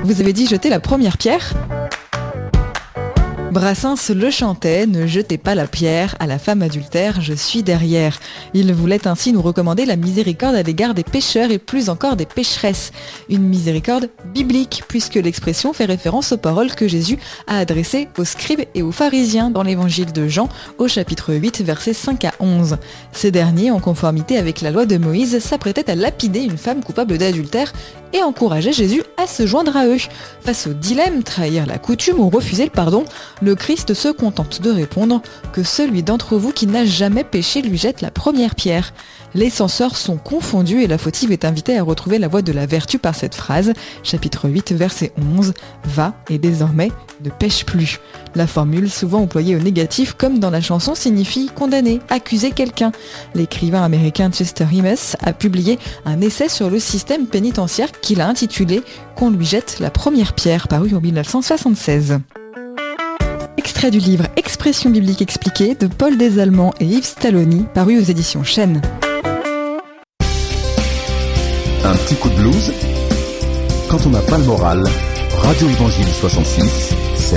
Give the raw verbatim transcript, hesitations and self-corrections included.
Vous avez dit jeter la première pierre ? Brassens le chantait, ne jetez pas la pierre à la femme adultère, je suis derrière. Il voulait ainsi nous recommander la miséricorde à l'égard des pécheurs et plus encore des pécheresses. Une miséricorde biblique, puisque l'expression fait référence aux paroles que Jésus a adressées aux scribes et aux pharisiens dans l'évangile de Jean au chapitre huit, versets cinq à onze. Ces derniers, en conformité avec la loi de Moïse, s'apprêtaient à lapider une femme coupable d'adultère et encourageaient Jésus à se joindre à eux. Face au dilemme, trahir la coutume ou refuser le pardon, le Christ se contente de répondre que celui d'entre vous qui n'a jamais péché lui jette la première pierre. Les censeurs sont confondus et la fautive est invitée à retrouver la voie de la vertu par cette phrase, chapitre huit, verset onze, « Va et désormais ne pêche plus ». La formule, souvent employée au négatif comme dans la chanson, signifie condamner, accuser quelqu'un. L'écrivain américain Chester Himes a publié un essai sur le système pénitentiaire qu'il a intitulé « Qu'on lui jette la première pierre » paru en dix-neuf cent soixante-seize. Extrait du livre Expression biblique expliquée de Paul Desallemands et Yves Stalloni, paru aux éditions Chênes. Un petit coup de blues, quand on n'a pas le moral, Radio Évangile soixante-six,